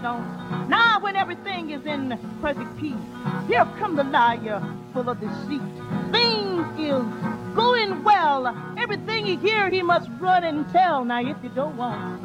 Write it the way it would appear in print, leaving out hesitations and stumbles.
on. Now when everything is in perfect peace, here come the liar full of deceit. Things is going well. Everything he hear, he must run and tell. Now if you don't want